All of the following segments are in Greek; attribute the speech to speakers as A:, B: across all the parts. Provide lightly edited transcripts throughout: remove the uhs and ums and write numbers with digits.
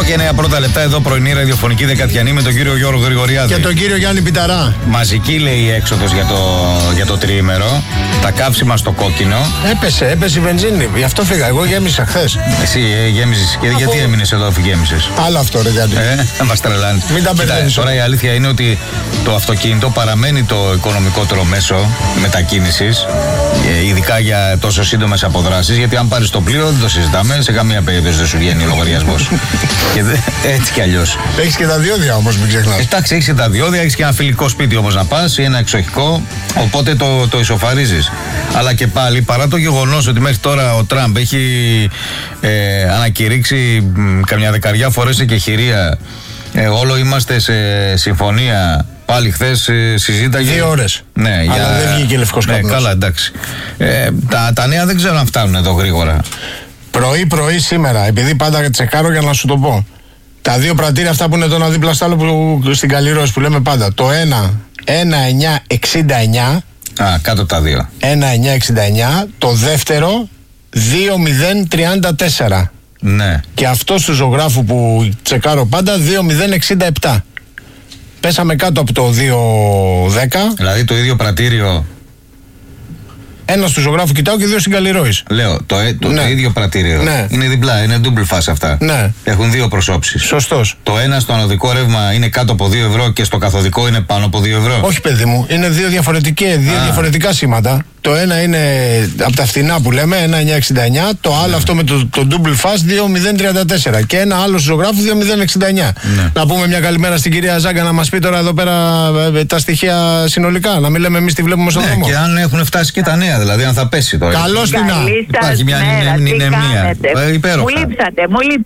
A: και 9 πρώτα λεπτά εδώ πρωινή ραδιοφωνική δεκατιανή με τον κύριο Γιώργο Γρηγοριάδη.
B: Και τον κύριο Γιάννη Πιταρά.
A: Μαζική λέει η έξοδος για το τριήμερο. Τα καύσιμα στο κόκκινο.
B: Έπεσε η βενζίνη. Γι' αυτό φύγα. Εγώ γέμισα χθες.
A: Εσύ γέμισες. Και γιατί έμεινες εδώ αφού γέμισες?
B: Άλλο αυτό, ρε Γιάννη.
A: Μας τρελάνει.
B: Μην τα μπερδεύεις.
A: Τώρα η αλήθεια είναι ότι το αυτοκίνητο παραμένει το οικονομικότερο μέσο μετακίνησης, ειδικά για τόσο σύντομες αποδράσεις. Γιατί αν πάρεις το πλοίο, δεν το συζητάμε, σε καμία περίπτωση δεν σου βγαίνει λογαριασμός. Έτσι κι αλλιώς.
B: Έχεις και τα διόδια όμως, μην ξεχνάς.
A: Εντάξει, έχεις και τα διόδια, έχεις και ένα φιλικό σπίτι όμως να πας ή ένα εξοχικό, οπότε το ισοφαρίζεις. Αλλά και πάλι, παρά το γεγονός ότι μέχρι τώρα ο Τραμπ έχει ανακηρύξει καμιά δεκαριά φορές εκεχηρία, όλο είμαστε σε συμφωνία. Πάλι χθες συζήταγε.
B: 2 ώρες.
A: Ναι,
B: αλλά δεν βγήκε λευκός καπνός.
A: Καλά, εντάξει. Τα νέα δεν ξέρω αν φτάνουν εδώ γρήγορα.
B: Πρωί σήμερα, επειδή πάντα τσεκάρω για να σου το πω. Τα 2 πρατήρια αυτά που είναι το ένα δίπλα στο άλλο που στην Καλλιρόση που λέμε πάντα. Το ένα 1.969.
A: Κάτω τα 2.
B: 1.969. Το δεύτερο 2.034.
A: Ναι.
B: Και αυτό του ζωγράφου που τσεκάρω πάντα 2.067. Πέσαμε κάτω από το 2.10.
A: Δηλαδή το ίδιο πρατήριο.
B: Ένα του ζωγράφου κοιτάω και 2 στην Καλλιρόης.
A: Λέω, το ίδιο πρατήριο.
B: Ναι.
A: Είναι διπλά, είναι double fast αυτά.
B: Ναι.
A: Έχουν 2 προσώψεις.
B: Σωστός.
A: Το ένα στο ανωδικό ρεύμα είναι κάτω από 2 ευρώ και στο καθοδικό είναι πάνω από 2 ευρώ.
B: Όχι, παιδί μου, είναι 2 διαφορετικά σήματα. Το ένα είναι από τα φθηνά που λέμε, 1.969. Το άλλο αυτό με το double fast 2.034. Και ένα άλλο ζωγράφου 2.069.
A: Ναι.
B: Να πούμε μια καλημέρα στην κυρία Ζάγκα να μας πει τώρα εδώ πέρα τα στοιχεία συνολικά. Να μην λέμε εμείς τι βλέπουμε στον δρόμο.
A: Και αν έχουν φτάσει και τα νέα, δηλαδή αν θα πέσει τώρα.
B: Καλώς την
A: Υπάρχει μια μνημεία.
C: Μου λείψατε.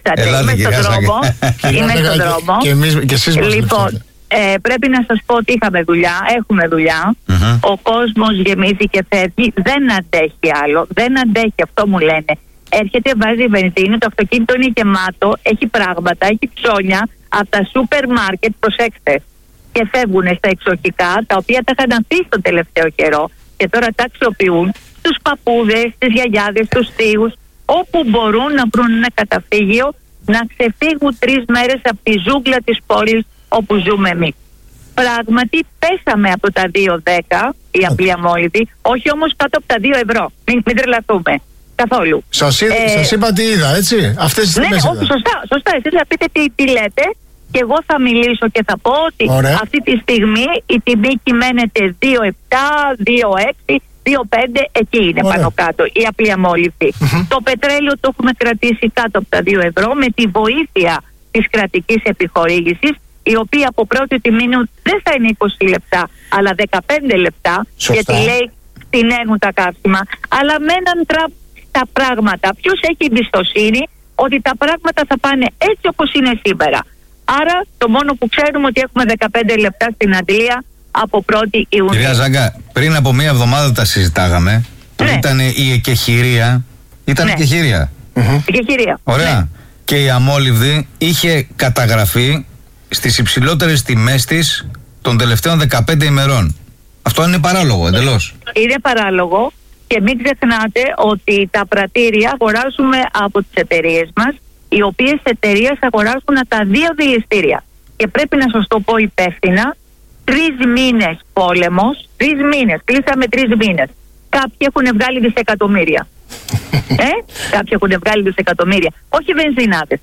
C: Είμαι στον δρόμο.
B: Και εσείς μας λείψατε.
C: Πρέπει να σας πω ότι έχουμε δουλειά. Ο κόσμος γεμίζει και φεύγει. Δεν αντέχει άλλο. Δεν αντέχει, αυτό μου λένε. Έρχεται, βάζει βενζίνη, το αυτοκίνητο είναι γεμάτο, έχει πράγματα, έχει ψώνια από τα σούπερ μάρκετ, προσέξτε. Και φεύγουν στα εξοχικά, τα οποία τα είχαν αφήσει τον τελευταίο καιρό και τώρα τα αξιοποιούν στους παππούδες, στις γιαγιάδες, στους θείους, όπου μπορούν να βρουν ένα καταφύγιο, να ξεφύγουν 3 μέρες από τη ζούγκλα της πόλης όπου ζούμε εμείς. Πράγματι πέσαμε από τα 2,10 η απλή αμόλυβη, όχι όμως κάτω από τα 2 ευρώ. Μην τρελαθούμε καθόλου.
B: Σας είπα τι είδα, έτσι. Αυτές τις τιμές είδα.
C: Σωστά. Εσείς θα πείτε τι λέτε και εγώ θα μιλήσω και θα πω ότι αυτή τη στιγμή η τιμή κυμαίνεται 2,7, 2,6, 2,5, εκεί είναι πάνω κάτω η απλή αμόλυβη. Το πετρέλαιο το έχουμε κρατήσει κάτω από τα 2 ευρώ με τη βοήθεια της κρατικής επιχορήγησης, η οποία από πρώτη τιμήνου δεν θα είναι 20 λεπτά, αλλά 15 λεπτά, γιατί λέει τειναίνουν τα καύσιμα. Αλλά με έναν τραπ τα πράγματα. Ποιος έχει εμπιστοσύνη ότι τα πράγματα θα πάνε έτσι όπως είναι σήμερα. Άρα το μόνο που ξέρουμε ότι έχουμε 15 λεπτά στην Αντλία από 1η Ιουνίου.
A: Κυρία Ζάγκα, πριν από 1 εβδομάδα τα συζητάγαμε. Ήταν η εκεχηρία. Εκεχηρία.
C: Εκεχηρία.
A: Ωραία. Ναι. Και η αμόλυβδη είχε καταγραφεί στις υψηλότερες τιμές της των τελευταίων 15 ημερών. Αυτό είναι παράλογο, εντελώς.
C: Είναι παράλογο και μην ξεχνάτε ότι τα πρατήρια αγοράζουμε από τις εταιρείες μας, οι οποίες εταιρείες αγοράζουν τα 2 δηληστήρια. Και πρέπει να σας το πω υπεύθυνα, 3 μήνες πόλεμος, 3 μήνες, κλείσαμε 3 μήνες. Κάποιοι έχουν βγάλει δισεκατομμύρια. Κάποιοι έχουν βγάλει δισεκατομμύρια. Όχι βενζινάδες.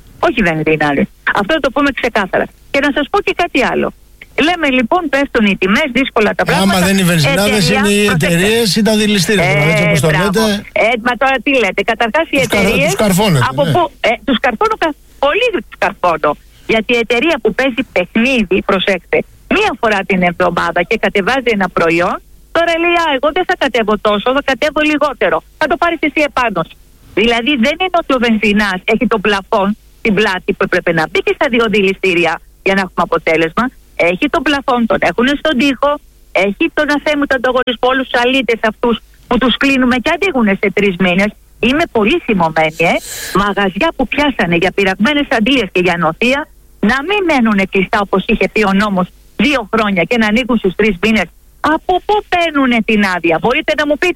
C: Αυτό θα το πούμε ξεκάθαρα. Και να σας πω και κάτι άλλο. Λέμε λοιπόν, πέφτουν οι τιμές, δύσκολα τα πράγματα.
B: Άμα δεν είναι οι βενζινάδες, είναι οι εταιρείες ή τα δηληστήρια. Έτσι όπως το λέτε.
C: Μα τώρα τι λέτε. Καταρχάς οι εταιρείες.
B: Τους καρφώνετε.
C: Τους καρφώνω, πολύ τους καρφώνω. Γιατί η εταιρεία που παίζει παιχνίδι, προσέξτε, 1 φορά την εβδομάδα και κατεβάζει ένα προϊόν, τώρα λέει, εγώ δεν θα κατέβω τόσο, θα κατέβω λιγότερο. Θα το πάρεις εσύ επάνω σου. Δηλαδή δεν είναι ότι ο βενζινάς έχει τον πλαφόν στην πλάτη που έπρεπε να μπει και στα 2 δηληστήρια για να έχουμε αποτέλεσμα. Έχει τον πλαφόν, τον έχουν στον τοίχο, έχει τον αθέμητο ανταγωνισμό, όλους τους αλήτες αυτούς που τους κλείνουμε και ανοίγουν σε 3 μήνες. Είμαι πολύ θυμωμένη, μαγαζιά που πιάσανε για πειραγμένες αντλίες και για νοθεία να μην μένουν κλειστά όπως είχε πει ο νόμος 2 χρόνια και να ανοίγουν στους 3 μήνες. Από πού παίρνουν την άδεια, μπορείτε να μου πείτε?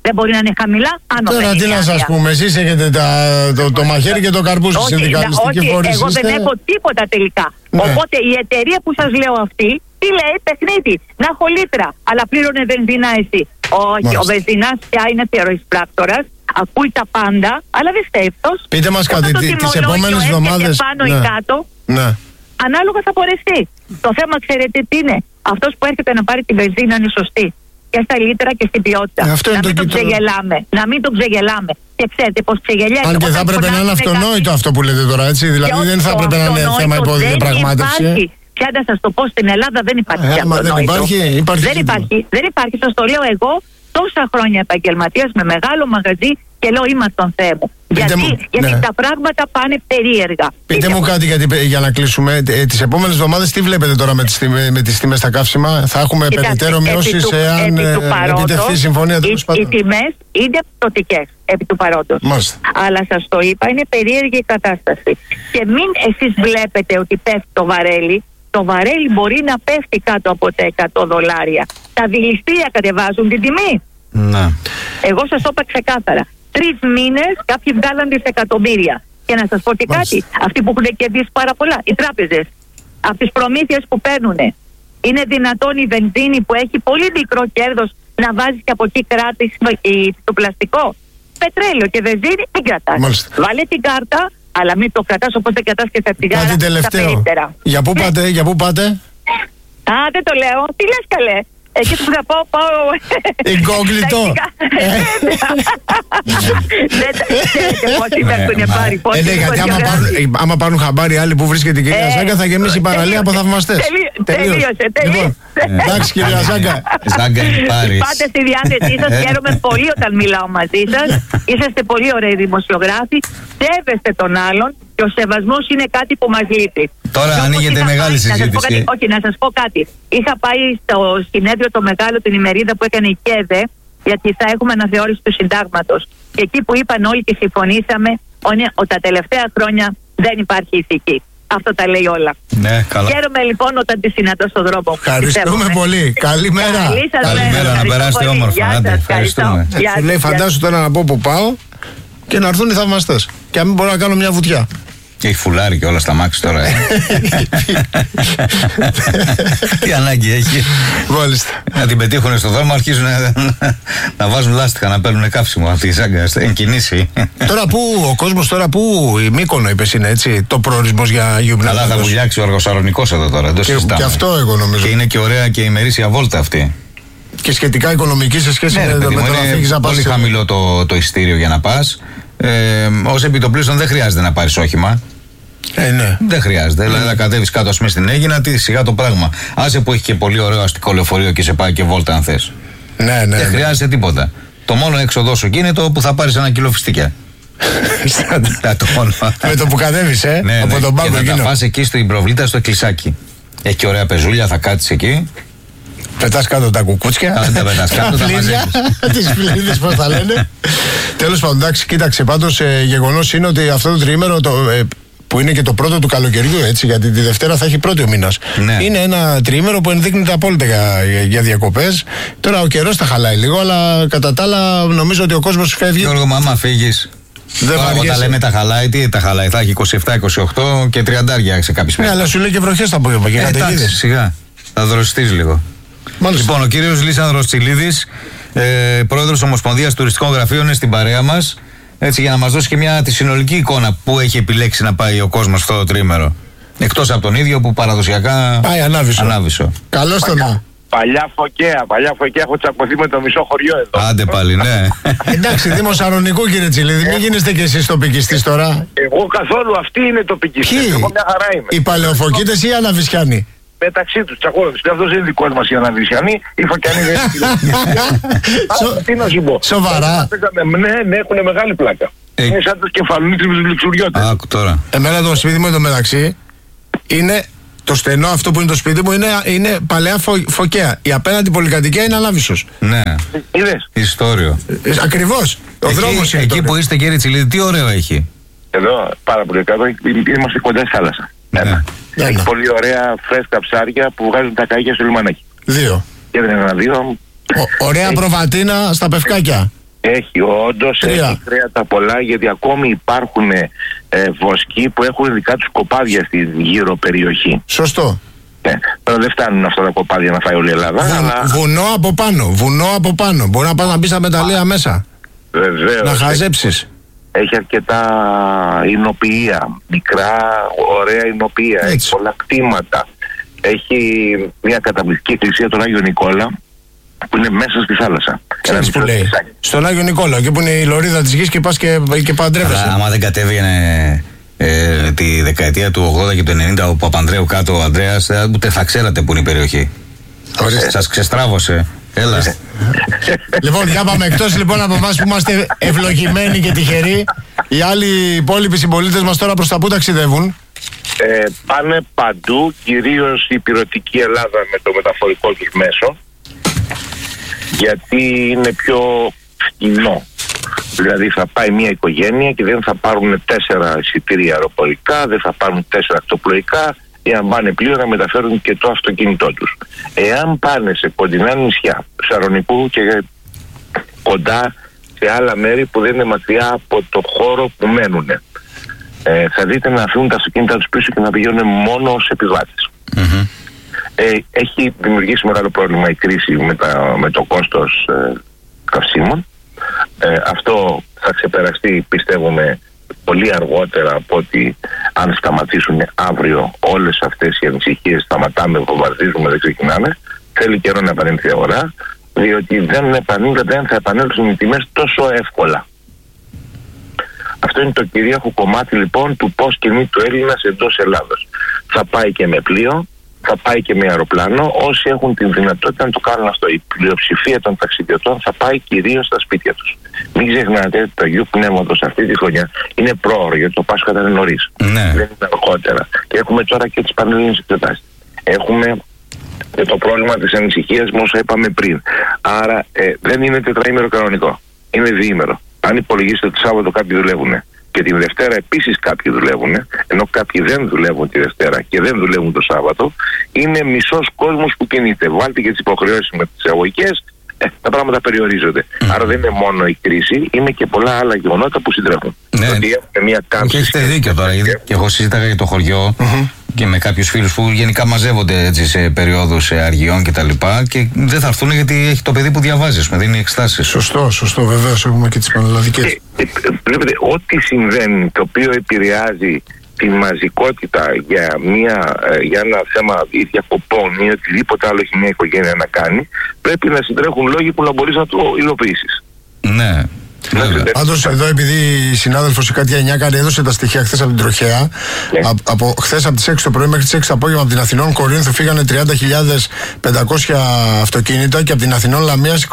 C: Δεν μπορεί να είναι χαμηλά, άνω.
B: Τώρα τι να σας πούμε, εσείς έχετε το μαχαίρι και το καρπούζι στη συνδικαλιστική φορείς.
C: Εγώ δεν έχω τίποτα τελικά. Ναι. Οπότε η εταιρεία που σας λέω αυτή, τι λέει, παιχνίδι, να έχω λίτρα, αλλά πλήρωνε βενζίνα εσύ. Όχι, μάλιστα. Ο βενζινάς πια είναι θεωροπράκτορας, ακούει τα πάντα, αλλά δεν στέφτος.
B: Πείτε μας κάτι, τις επόμενες εβδομάδες.
C: Πάνω ή κάτω, ανάλογα θα πορευτεί. Το θέμα, ξέρετε τι είναι, αυτός που έρχεται να πάρει τη βενζίνα είναι σωστή. Και στα λίτρα και στην ποιότητα. Να μην τον ξεγελάμε. Να μην τον ξεγελάμε. Και ξέρετε πως ξεγελιέται.
B: Αν και θα έπρεπε να είναι αυτονόητο αυτό που λέτε τώρα, έτσι. Δηλαδή δεν θα έπρεπε να είναι θέμα υποδιαπραγμάτευση.
C: Πια να σας το πω, στην Ελλάδα δεν υπάρχει αυτονόητο. Δεν υπάρχει. Σας το λέω εγώ, τόσα χρόνια επαγγελματίας με μεγάλο μαγαζί και λέω είμαι στον Θεέ μου. Γιατί τα πράγματα πάνε περίεργα.
B: Πείτε μου κάτι για να κλείσουμε. Τις επόμενες εβδομάδες τι βλέπετε τώρα με τις τιμές στα καύσιμα? Θα έχουμε περαιτέρω μειώσεις εάν επιτευχθεί η συμφωνία?
C: Οι τιμές είναι πτωτικές επί του παρόντος. Αλλά σας το είπα, είναι περίεργη η κατάσταση. Και μην εσείς βλέπετε ότι πέφτει το βαρέλι. Το βαρέλι μπορεί να πέφτει κάτω από τα $100. Τα δηληστήρια κατεβάζουν την τιμή.
B: Να.
C: Εγώ σας το είπα ξεκάθαρα. 3 μήνες κάποιοι βγάλαν δισεκατομμύρια. Και να σας πω και κάτι. Αυτοί που έχουν κερδίσει πάρα πολλά, οι τράπεζες, από τις προμήθειες που παίρνουν, είναι δυνατόν η βενζίνη που έχει πολύ μικρό κέρδος να βάζεις και από εκεί κράτης το πλαστικό? Πετρέλαιο και βενζίνη μην κρατάς. Βάλε την κάρτα, αλλά μην το κρατάς όπως δεν κρατάς και τα τσιγάρα.
B: Κάτι τελευταίο. Για πού πάτε?
C: Α, δεν το λέω. Τι λες καλέ? Εκεί που θα πάω.
B: Ιγκόγκλητο.
C: Ξέρετε πόσοι με έχουν πάρει.
B: Γιατί άμα πάρουν χαμπάρι άλλοι που βρίσκεται η κυρία Ζάγκα, θα γεμίσει η παραλία από θαυμαστές.
C: Τελείωσε.
B: Εντάξει κυρία Ζάγκα.
C: Πάτε στη διάθεσή σας. Χαίρομαι πολύ όταν μιλάω μαζί σας. Είσαστε πολύ ωραίοι δημοσιογράφοι. Σέβεστε τον άλλον. Και ο σεβασμός είναι κάτι που μας λείπει.
A: Τώρα ανοίγεται μεγάλη συζήτηση.
C: Όχι, να σας πω κάτι. Είχα πάει στο συνέδριο το μεγάλο, την ημερίδα που έκανε η ΚΕΔΕ, γιατί θα έχουμε αναθεώρηση του συντάγματος. Και εκεί που είπαν όλοι και συμφωνήσαμε ότι τα τελευταία χρόνια δεν υπάρχει ηθική. Αυτό τα λέει όλα.
B: Ναι, καλά.
C: Χαίρομαι λοιπόν όταν τη συναντώ στον δρόμο.
B: Ευχαριστούμε πολύ. Καλημέρα.
A: Καλημέρα, να περάσετε όμορφα. Ευχαριστούμε.
B: Λέει, φαντάσου τώρα να πω που πάω και να έρθουν οι θαυμαστές. Και αν μην μπορώ να κάνω μια βουτιά.
A: Και έχει φουλάρι και όλα στα μάξι τώρα. Τι ανάγκη έχει?
B: Μάλιστα.
A: Να την πετύχουν στον δρόμο, αρχίζουν να βάζουν λάστιχα, να παίρνουν καύσιμο αυτή η Ζάγκα, εν κινήσει.
B: Τώρα που ο κόσμος, η Μύκονο είπες είναι έτσι, το προορισμός για γυμναστές.
A: Καλά, θα βουλιάξει ο Αργοσαρονικός εδώ τώρα.
B: Και αυτό εγώ νομίζω.
A: Και είναι και ωραία και ημερήσια βόλτα αυτή.
B: Και σχετικά οικονομική σε σχέση με το να φύγεις να πας.
A: Πολύ χαμηλό το ειστήριο για να πας. Ως επιτοπλίστων δεν χρειάζεται να πάρεις όχημα.
B: Ναι.
A: Δεν χρειάζεται. Δηλαδή να κατέβεις κάτω, ας πούμε, στην Αίγινα, σιγά το πράγμα. Άσε που έχει και πολύ ωραίο αστικό λεωφορείο και σε πάει και βόλτα αν θες.
B: Ναι.
A: Δεν χρειάζεται τίποτα. Το μόνο έξοδο σου είναι το που θα πάρεις 1 κιλό φιστίκια.
B: Με το που κατέβεις, από τον πάγκο
A: εκείνο. Θα πας εκεί στην Προβλήτα, στο Εκκλησάκι. Έχει και ωραία πεζούλια, θα κάτσεις εκεί.
B: Πετάς κάτω τα κουκούτσια.
A: Αν τα πετάς κάτω, τα μαζεύεις.
B: Τις φλίδες, πώς θα λένε. Τέλος πάντων, εντάξει, κοίταξε. Πάντως, γεγονός είναι ότι αυτό το τριήμερο που είναι και το πρώτο του καλοκαιριού, έτσι, γιατί τη Δευτέρα θα έχει πρώτη ο μήνας. Ναι. Είναι ένα τριήμερο που ενδείκνυται απόλυτα για διακοπές. Τώρα ο καιρός τα χαλάει λίγο, αλλά κατά τα άλλα νομίζω ότι ο κόσμος φεύγει.
A: Γιώργο, άμα φύγεις. Όταν λέμε τα χαλάει, τι τα χαλάει? Θα έχει 27-28 και 30 σε κάποιες μέρες.
B: Ναι, αλλά σου λέει και βροχές τα απόγευμα και καταιγίδες.
A: Σιγά. Θα δροσιστείς λίγο. Μάλιστα. Λοιπόν, ο κύριος Λίσανδρος Τσιλίδης, πρόεδρος Ομοσπονδίας Τουριστικών Γραφείων, είναι στην παρέα μας. Έτσι, για να μας δώσει και τη συνολική εικόνα που έχει επιλέξει να πάει ο κόσμος αυτό το τρίμερο. Εκτός από τον ίδιο που παραδοσιακά
B: πάει Ανάβησο. Καλώς τον να.
D: Παλιά Φωκαία, έχω τσακωθεί με το μισό χωριό εδώ.
A: Άντε πάλι, ναι.
B: Εντάξει, Δήμο Σαρονικού, κύριε Τσιλίδη, μην γίνεστε κι εσείς τοπικιστής τώρα.
D: Εγώ καθόλου, αυτή είναι τοπικιστής. Εγώ μια χαρά είμαι.
B: Οι παλαιοφωκίτες ή οι Αναβυσιάνοι?
D: Μεταξύ τους τσακώνονται. Αυτός είναι δικός μας οι Αναβυσιανοί, οι Φωκιανοί δεν είναι. Τι να σου πω.
B: Σοβαρά?
D: Ναι, έχουν μεγάλη πλάκα. Είναι σαν τους κεφαλονίτες με τους λιξουριώτες.
A: Άκου τώρα.
B: Εμένα το σπίτι μου εντωμεταξύ είναι. Το στενό αυτό που είναι το σπίτι μου είναι παλαιά Φωκαία. Η απέναντι πολυκατοικία είναι Ανάβησος.
A: Ναι.
D: Είδες.
A: Ιστορίο.
B: Ακριβώς. Ο δρόμος είναι.
A: Εκεί που είστε, κύριε Τσιλίδη, τι ωραίο έχει.
D: Εδώ πάρα πολύ καλό. Είμαστε κοντά στη θάλασσα.
A: Ναι.
D: Έχει πολύ ωραία φρέσκα ψάρια που βγάζουν τα καΐκια στο λιμανάκι.
B: 2.
D: Και δεν είναι 1-2.
B: Ωραία προβατίνα στα Πευκάκια.
D: Έχει, όντως έχει κρέατα πολλά, γιατί ακόμη υπάρχουν βοσκοί που έχουν δικά τους κοπάδια στη γύρω περιοχή.
B: Σωστό.
D: Δεν φτάνουν αυτά τα κοπάδια να φάει όλη η Ελλάδα. Αλλά...
B: Βουνό από πάνω. Μπορεί να πας να μπει στα μεταλλεία μέσα.
D: Βεβαίως.
B: Να χαζέψεις.
D: Έχει αρκετά εινοποιεία, μικρά ωραία εινοποιεία, έχει πολλά κτήματα. Έχει μια καταπληκτική εκκλησία, τον Άγιο Νικόλα, που είναι μέσα στη θάλασσα.
B: Ξέρεις που λέει, στον Άγιο Νικόλα, εκεί που είναι η λωρίδα της γης και πας και παντρεύεσαι.
A: Άμα δεν κατέβαινε τη δεκαετία του 80 και του 90 ο Παπανδρέου κάτω, ο Ανδρέας, ούτε θα ξέρατε που είναι η περιοχή. Σας ξεστράβωσε. Έλα.
B: Λοιπόν, για πάμε εκτός λοιπόν από εμάς που είμαστε ευλογημένοι και τυχεροί. Οι άλλοι υπόλοιποι συμπολίτες μας τώρα προς τα πού ταξιδεύουν?
D: Πάνε παντού, κυρίως η υπηρετική Ελλάδα με το μεταφορικό τους μέσο, γιατί είναι πιο φτηνό. Δηλαδή θα πάει μια οικογένεια και δεν θα πάρουν 4 εισιτήρια αεροπορικά, δεν θα πάρουν 4 ακτοπλοϊκά, ή αν πάνε πλοίο να μεταφέρουν και το αυτοκίνητό τους. Εάν πάνε σε κοντινά νησιά, Σαρονικού και κοντά σε άλλα μέρη που δεν είναι μακριά από το χώρο που μένουν, θα δείτε να αφήνουν τα αυτοκίνητα τους πίσω και να πηγαίνουν μόνο ως επιβάτες. Έχει δημιουργήσει μεγάλο πρόβλημα η κρίση με το κόστος καυσίμων. Αυτό θα ξεπεραστεί, πιστεύουμε, πολύ αργότερα από ότι αν σταματήσουν αύριο όλες αυτές οι ανησυχίες, σταματάμε, βομβαρδίζουμε, δεν ξεκινάμε. Θέλει καιρό να επανέλθει η αγορά, διότι δεν θα επανέλθουν οι τιμές τόσο εύκολα. Αυτό είναι το κυρίαρχο κομμάτι λοιπόν του πώς κινείται ο Έλληνας εντός Ελλάδος. Θα πάει και με πλοίο, θα πάει και με αεροπλάνο. Όσοι έχουν την δυνατότητα να το κάνουν αυτό, η πλειοψηφία των ταξιδιωτών θα πάει κυρίως στα σπίτια τους. Μην ξεχνάτε ότι το Αγίου Πνεύματος αυτή τη χρονιά είναι πρόωρο, γιατί το Πάσχα ήταν νωρίς. Δεν είναι αργότερα. Και έχουμε τώρα και τις πανελλήνιες εξετάσεις. Έχουμε και το πρόβλημα της ανησυχίας μου, όσο είπαμε πριν. Άρα δεν είναι τετραήμερο κανονικό. Είναι διήμερο. Αν υπολογίσετε ότι το Σάββατο κάποιοι δουλεύουν και τη Δευτέρα επίσης κάποιοι δουλεύουν, ενώ κάποιοι δεν δουλεύουν τη Δευτέρα και δεν δουλεύουν το Σάββατο, είναι μισός κόσμος που κινείται. Βάλτε και τις υποχρεώσεις με τις εισαγωγικές, τα πράγματα περιορίζονται. Άρα δεν είναι μόνο η κρίση, είναι και πολλά άλλα γεγονότα που συντρέχουν.
A: Ναι. Και έχετε δίκιο τώρα, και εγώ συζήταγα για το χωριό και με κάποιους φίλους που γενικά μαζεύονται έτσι σε περιόδους αργιών κτλ. Και δεν θα έρθουν γιατί έχει το παιδί που διαβάζει, με δίνει εξετάσεις.
B: Σωστό, βεβαίως, έχουμε και τις πανελλαδικές.
D: Βλέπετε, ό,τι συμβαίνει το οποίο επηρεάζει τη μαζικότητα για ένα θέμα ή διακοπών ή οτιδήποτε άλλο έχει μια οικογένεια να κάνει, πρέπει να συντρέχουν λόγοι που να μπορείς να το υλοποιήσεις.
A: Ναι.
B: Πάντως εδώ, επειδή η συνάδελφος η Κάτια Νιάκαρη έδωσε τα στοιχεία χθες από την Τροχέα, από χθες από τις 6 το πρωί μέχρι τις 6 το απόγευμα από την Αθηνών Κορίνθου φύγανε 30.500 αυτοκίνητα και από την Αθηνών Λαμίας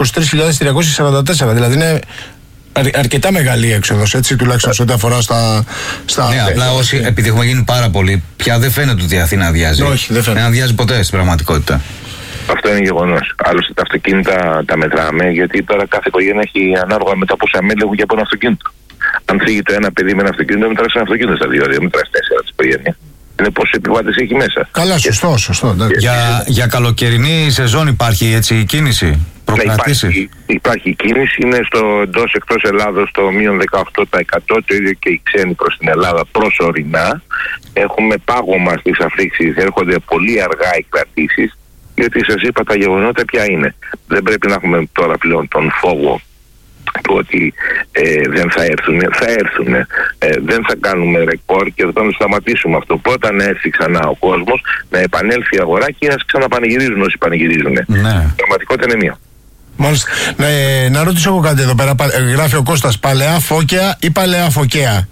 B: 23.344. Δηλαδή είναι αρκετά μεγάλη η έξοδος, έτσι, τουλάχιστον σε ό,τι αφορά στα.
A: Ναι, απλά όσοι, επειδή έχουμε γίνει πάρα πολύ, πια δεν φαίνεται ότι η Αθήνα αδειάζει.
B: Όχι, δεν φαίνεται.
A: Δεν αδειάζει ποτέ στην πραγματικότητα.
D: Αυτό είναι γεγονός. Άλλωστε τα αυτοκίνητα τα μετράμε, γιατί τώρα κάθε οικογένεια έχει ανάλογα με τα πόσα μέλη έχουν και από ένα αυτοκίνητο. Αν φύγει το ένα παιδί με ένα αυτοκίνητο, μετράς ένα αυτοκίνητο στα 2, δεν μετράς 4 της οικογένειας. Είναι πόσους επιβάτες έχει μέσα.
B: Καλά, σωστό.
A: Για καλοκαιρινή σεζόν υπάρχει έτσι κίνηση, προκρατήσεις?
D: Υπάρχει κίνηση, είναι στο εντός-εκτός Ελλάδος το -18%, το ίδιο και οι ξένοι προς την Ελλάδα προσωρινά. Έχουμε πάγωμα στις αφήξεις, έρχονται πολύ αργά οι κρατήσεις. Γιατί σας είπα τα γεγονότα ποια είναι. Δεν πρέπει να έχουμε τώρα πλέον τον φόβο του ότι δεν θα έρθουν. Θα έρθουν. Δεν θα κάνουμε ρεκόρ και θα το σταματήσουμε αυτό. Πότε να έρθει ξανά ο κόσμος, να επανέλθει η αγορά και να ξαναπανηγυρίζουν όσοι πανηγυρίζουν. Ναι. Η πραγματικότητα είναι μία.
B: Μάλιστα. Να ρωτήσω εγώ κάτι εδώ πέρα. Γράφει ο Κώστας, παλαιά Φώκαια ή παλαιά Φωκαία?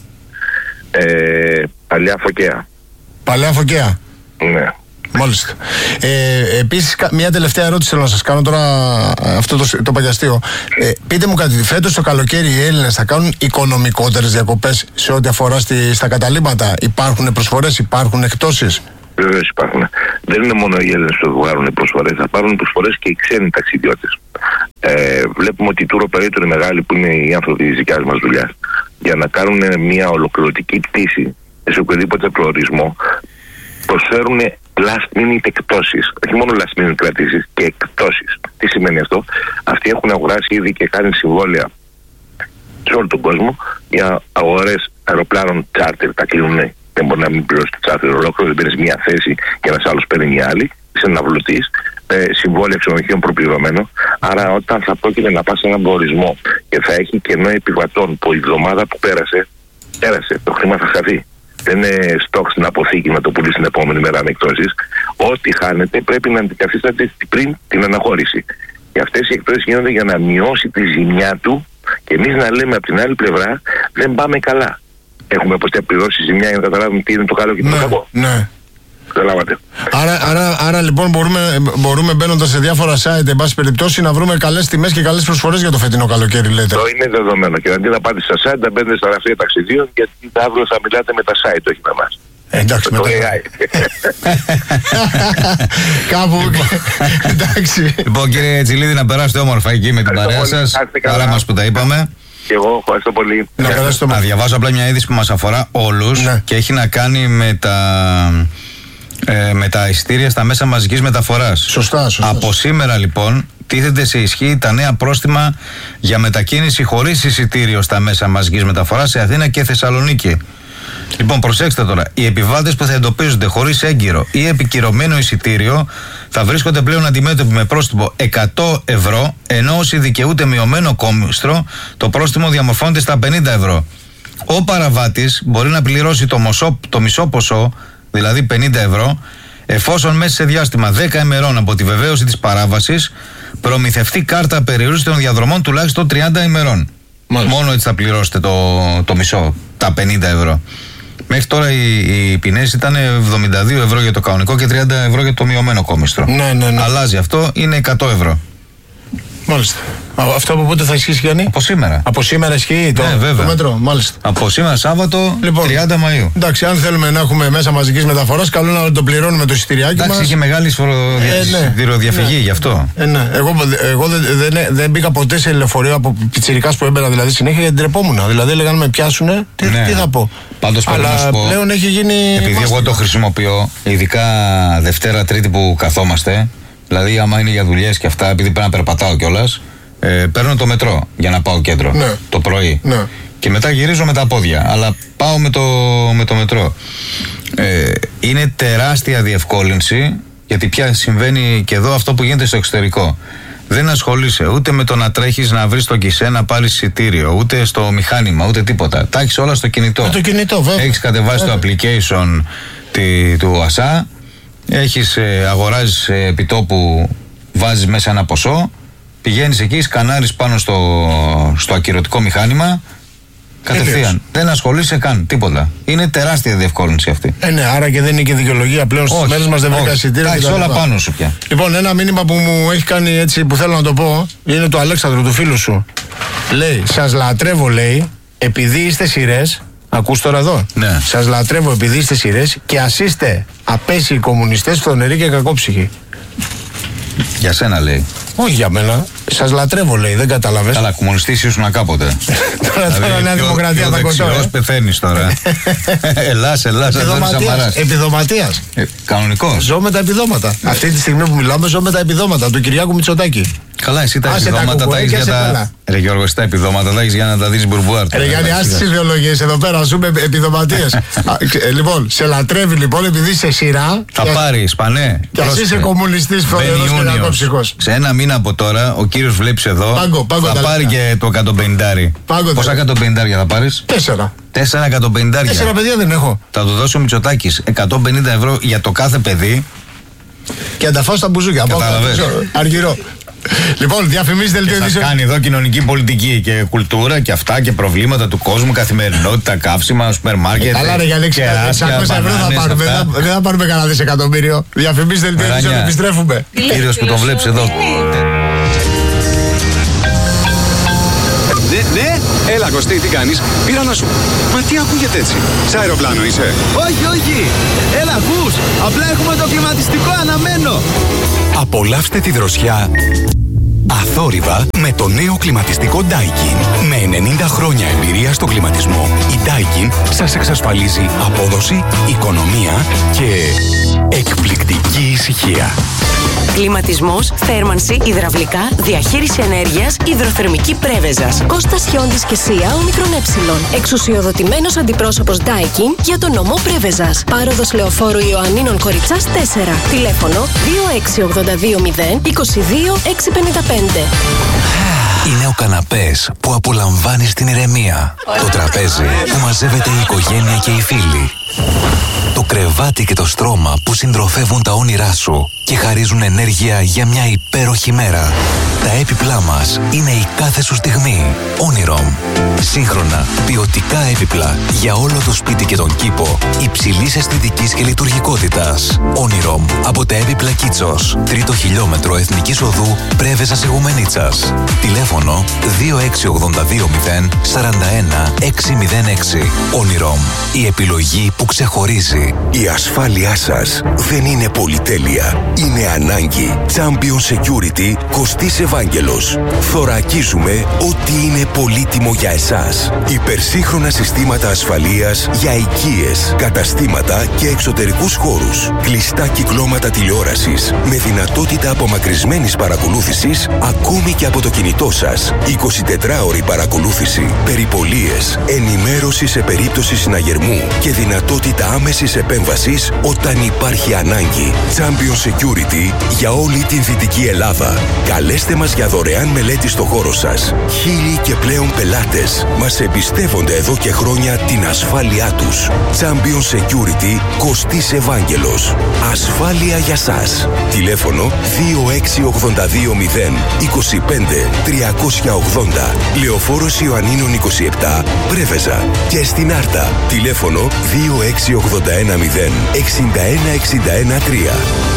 D: Παλαιά Φωκαία.
B: Παλαιά Φωκαία.
D: Ναι.
B: Μάλιστα. Επίσης, μια τελευταία ερώτηση θέλω να σας κάνω τώρα, αυτό το παγιαστείο. Πείτε μου κάτι, φέτος το καλοκαίρι οι Έλληνες θα κάνουν οικονομικότερες διακοπές σε ό,τι αφορά στα καταλύματα? Υπάρχουν προσφορές, υπάρχουν εκπτώσεις?
D: Βεβαίως υπάρχουν. Δεν είναι μόνο οι Έλληνες που βγάλουν προσφορές, θα πάρουν προσφορές και οι ξένοι ταξιδιώτες. Βλέπουμε ότι οι tour operator είναι μεγάλοι, που είναι οι άνθρωποι της δικιάς μας δουλειάς, για να κάνουν μια ολοκληρωτική πτήση σε οποιοδήποτε προορισμό, προσφέρουν last minute εκπτώσεις. Όχι μόνο last minute κρατήσεις και εκπτώσεις. Τι σημαίνει αυτό? Αυτοί έχουν αγοράσει ήδη και κάνει συμβόλαια σε όλο τον κόσμο για αγορές αεροπλάνων charter. Τα κλείνουν. Δεν μπορεί να μην πληρώσει το charter ολόκληρο, δεν παίρνει μια θέση και ένας άλλος παίρνει μια άλλη. Είσαι αναβλωτής, συμβόλαια ξενοδοχείων προπληρωμένο. Άρα, όταν θα πρόκειται να πας σε έναν προορισμό και θα έχει κενό επιβατών που η εβδομάδα που πέρασε, το χρήμα θα χαθεί. Δεν είναι στόχ στην αποθήκη να το πουλήσει την επόμενη μέρα ανεκτώσεις. Ό,τι χάνεται πρέπει να αντικαθίσταται πριν την αναχώρηση. Και αυτές οι εκπτώσεις γίνονται για να μειώσει τη ζημιά του και εμείς να λέμε από την άλλη πλευρά δεν πάμε καλά. Έχουμε αποσταπληρώσει ζημιά για να καταλάβουμε τι είναι το καλό και τι είναι το κακό.
B: Ναι.
D: Καταλάβατε.
B: Άρα λοιπόν μπορούμε μπαίνοντας σε διάφορα site, εν πάση περιπτώσει, να βρούμε καλές τιμές και καλές προσφορές για το φετινό καλοκαίρι, λέτε.
D: Το είναι δεδομένο. Και αντί να πάτε στα site, να μπαίνετε στα γραφεία ταξιδίων, γιατί αύριο θα μιλάτε με τα site, όχι με εμάς.
B: Εντάξει, με το
D: AI.
B: Κάπου. Εντάξει.
A: Λοιπόν, κύριε Τσιλίδη, να περάσετε όμορφα εκεί με την παρέα σας. Χαρά μας που τα είπαμε.
D: Και εγώ ευχαριστώ πολύ.
A: Να διαβάσω απλά μια είδηση που μας αφορά όλους και έχει να κάνει με τα εισιτήρια στα μέσα μαζικής μεταφοράς.
B: Σωστά.
A: Από σήμερα λοιπόν τίθεται σε ισχύ τα νέα πρόστιμα για μετακίνηση χωρίς εισιτήριο στα μέσα μαζικής μεταφοράς σε Αθήνα και Θεσσαλονίκη. Λοιπόν, προσέξτε τώρα. Οι επιβάτες που θα εντοπίζονται χωρίς έγκυρο ή επικυρωμένο εισιτήριο θα βρίσκονται πλέον αντιμέτωποι με πρόστιμο 100 ευρώ, ενώ όσοι δικαιούνται μειωμένο κόμιστρο, το πρόστιμο διαμορφώνεται στα 50 ευρώ. Ο παραβάτης μπορεί να πληρώσει το μισό ποσό, δηλαδή 50 ευρώ, εφόσον μέσα σε διάστημα 10 ημερών από τη βεβαίωση της παράβασης προμηθευτεί κάρτα περιορίσεως των διαδρομών τουλάχιστον 30 ημερών. Μάλιστα. Μόνο έτσι θα πληρώσετε το μισό, τα 50 ευρώ. Μέχρι τώρα οι ποινές ήταν 72 ευρώ για το κανονικό και 30 ευρώ για το μειωμένο κόμιστρο.
B: Ναι.
A: Αλλάζει αυτό, είναι 100 ευρώ.
B: Μάλιστα. Αυτό από πότε θα ισχύσει, Γιάννη?
A: Από σήμερα.
B: Από σήμερα ισχύει το μέτρο, μάλιστα.
A: Από σήμερα Σάββατο, λοιπόν, 30 Μαΐου.
B: Εντάξει, αν θέλουμε να έχουμε μέσα μαζικής μεταφοράς, καλό να το πληρώνουμε το εισιτηριάκι μας.
A: Εντάξει, είχε μεγάλη σφυροδιαφυγή γι' αυτό.
B: Ναι. Εγώ δεν μπήκα ποτέ σε λεωφορείο από πιτσιρικάς που έμπαινα δηλαδή συνέχεια γιατί ντρεπόμουν. Δηλαδή έλεγαν να με πιάσουνε, τι θα πω.
A: Πάντως πρέπει να σου πω,
B: πλέον έχει γίνει.
A: επειδή εγώ το χρησιμοποιώ, ειδικά Δευτέρα, Τρίτη που καθόμαστε. Δηλαδή, άμα είναι για δουλειές και αυτά, επειδή πρέπει να περπατάω κιόλας, παίρνω το μετρό για να πάω κέντρο το πρωί.
B: Ναι.
A: Και μετά γυρίζω με τα πόδια. Αλλά πάω με το μετρό. Είναι τεράστια διευκόλυνση, γιατί πια συμβαίνει και εδώ αυτό που γίνεται στο εξωτερικό. Δεν ασχολείσαι ούτε με το να τρέχεις να βρεις το κισέ να πάρεις εισιτήριο, ούτε στο μηχάνημα, ούτε τίποτα. Τα έχεις όλα στο κινητό.
B: Με το κινητό, βέβαια.
A: Έχεις κατεβάσει το application του ΑΣΑ. Αγοράζεις επιτόπου, βάζεις μέσα ένα ποσό, πηγαίνεις εκεί, σκανάρεις πάνω στο ακυρωτικό μηχάνημα, κατευθείαν. Δεν ασχολείσαι καν, τίποτα. Είναι τεράστια διευκόλυνση αυτή.
B: Ναι, άρα και δεν είναι και δικαιολογία πλέον στις μέρες μας, δεν βρήκα εισιτήρια.
A: Έχεις όλα πάνω σου πια.
B: Λοιπόν, ένα μήνυμα που μου έχει κάνει έτσι, που θέλω να το πω, είναι του Αλέξανδρου, του φίλου σου. Λέει, σας λατρεύω, λέει, επειδή είστε σειρές. Ακούς τώρα εδώ.
A: Ναι.
B: Σας λατρεύω επειδή είστε σειρές και ας είστε απέσιοι κομμουνιστές, φθονεροί και κακόψυχοι.
A: Για σένα λέει.
B: Όχι για μένα. Σας λατρεύω, λέει, δεν καταλαβες.
A: Καλά, κομμουνιστής ήσουν κάποτε.
B: Τώρα Νέα Δημοκρατία θα κοντώ.
A: Δεξιός πεθαίνεις τώρα. Ελλάς,
B: επιδοματίας.
A: Κανονικός.
B: Ζω με τα επιδόματα. Αυτή τη στιγμή που μιλάμε, ζω με τα επιδόματα του Κυριάκου Μητσοτάκη.
A: Καλά, εσύ τα επιδόματα τα έχεις για τα. Ρε Γιώργο, εσύ τα επιδόματα τα έχεις για να τα δεις μπουρμπουάρ.
B: Ρε Γιάννη, άσε τις ιδεολογίες εδώ πέρα, ζούμε επιδοματίες. Λοιπόν, σε λατρεύει λοιπόν επειδή είσαι σειρά.
A: Θα πάρεις, πανέ.
B: Και ας είσαι κομμουνιστής, φθονερός και κακόψυχος.
A: Σε ένα μήνα από τώρα, ο κύριος βλέπεις εδώ, θα πάρει και το 150. Πόσα 150 θα πάρεις?
B: 4.
A: 4 150.
B: 4 παιδιά δεν έχω.
A: Θα του δώσει ο Μητσοτάκης 150 ευρώ για το κάθε παιδί.
B: Και ανταφάω στα μπουζούκια. Αργυρό. Λοιπόν, διαφημίσεις δελτίο ειδήσεων.
A: Θα κάνει εδώ κοινωνική πολιτική και κουλτούρα και αυτά και προβλήματα του κόσμου, καθημερινότητα, καύσιμα, σούπερ μάρκετ.
B: Καλά, ρε Γιάννη, 600 ευρώ θα πάρουμε. Δεν θα πάρουμε κανένα δισεκατομμύριο. Διαφημίσεις δελτίο ειδήσεων, επιστρέφουμε.
A: Κύριος που τον βλέπεις εδώ.
E: Ναι, έλα Κωστή, τι κάνεις? Πήρα να σου. Μα τι ακούγεται έτσι? Σ' αεροπλάνο είσαι?
F: Όχι. Έλα, ακούς. Απλά έχουμε το κλιματιστικό αναμένο.
E: Απολαύστε τη δροσιά αθόρυβα με το νέο κλιματιστικό Daikin. Με 90 χρόνια εμπειρία στο κλιματισμό, η Daikin σας εξασφαλίζει απόδοση, οικονομία και Εκπληκτική ησυχία.
G: Κλιματισμός, θέρμανση, υδραυλικά, διαχείριση ενέργειας, υδροθερμική Πρέβεζας. Κώστας Χιόντης και ΣΥΑ Ομικρον Ε. Εξουσιοδοτημένος αντιπρόσωπος Daikin για τον νομό Πρέβεζας. Πάροδος Λεωφόρου Ιωαννίνων Κοριτσάς 4. Τηλέφωνο 26820 22655.
E: Είναι ο καναπές που απολαμβάνεις την ηρεμία. Το τραπέζι που μαζεύεται η οικογένεια και οι φίλοι. Το κρεβάτι και το στρώμα που συντροφεύουν τα όνειρά σου και χαρίζουν ενέργεια για μια υπέροχη μέρα. Τα έπιπλά μας είναι η κάθε σου στιγμή. Onirom. Σύγχρονα, ποιοτικά έπιπλα για όλο το σπίτι και τον κήπο, υψηλής αισθητικής και λειτουργικότητας. Onirom από τα έπιπλα Κίτσος. 3ο χιλιόμετρο Εθνικής Οδού Πρέβεζας Ιγουμενίτσας. Τηλέφωνο 26820 41 606. Onirom. Η επιλογή που ξεχωρίζει.
H: Η ασφάλειά σας δεν είναι πολυτέλεια. Είναι ανάγκη. Champion Security Κωστής Ευάγγελος. Θωρακίζουμε ό,τι είναι πολύτιμο για εσάς. Υπερσύγχρονα συστήματα ασφαλείας για οικίες, καταστήματα και εξωτερικούς χώρους. Κλειστά κυκλώματα τηλεόρασης με δυνατότητα απομακρυσμένης παρακολούθησης ακόμη και από το κινητό σας. 24ωρη παρακολούθηση, περιπολίες, ενημέρωση σε περίπτωση συναγερμού και δυνατότητα άμεσης επέμβασης όταν υπάρχει ανάγκη. Champion Security για όλη την Δυτική Ελλάδα. Καλέστε μας για δωρεάν μελέτη στο χώρο σας. 1000 και πλέον πελάτες μας εμπιστεύονται εδώ και χρόνια την ασφάλειά τους. Champion Security Κωστής Ευάγγελος. Ασφάλεια για σας. Τηλέφωνο 26820 25 380. Λεωφόρος Ιωαννίνων 27 Πρέβεζα. Και στην Άρτα. Τηλέφωνο 26810 61 61 3.